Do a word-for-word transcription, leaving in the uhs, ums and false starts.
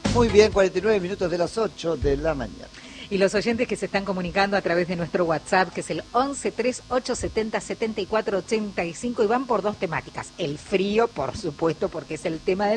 Muy bien, cuarenta y nueve minutos de las ocho de la mañana. Y los oyentes que se están comunicando a través de nuestro WhatsApp, que es el once treinta y ocho setenta setenta y cuatro ochenta y cinco, y van por dos temáticas. El frío, por supuesto, porque es el tema del